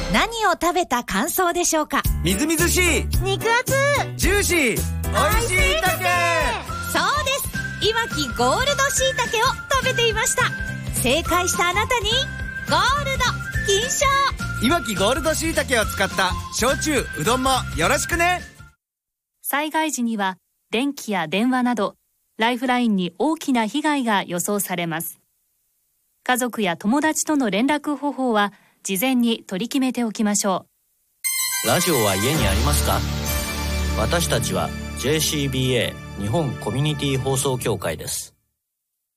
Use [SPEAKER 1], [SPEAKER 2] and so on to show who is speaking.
[SPEAKER 1] 何を食べた感想でしょうか？
[SPEAKER 2] みずみずしい、
[SPEAKER 1] 肉厚、
[SPEAKER 2] ジューシー、おいしいたけ。
[SPEAKER 1] そうです。いわきゴールドしいたけを食べていました。正解したあなたにゴールド金賞。
[SPEAKER 2] いわきゴールドしいたけを使った焼酎、うどんもよろしくね。
[SPEAKER 3] 災害時には電気や電話などライフラインに大きな被害が予想されます。家族や友達との連絡方法は事前に取り決めておきましょ
[SPEAKER 4] う。ラジオは家にありますか？私たちは JCBA 日本コミュニティ放送協会です。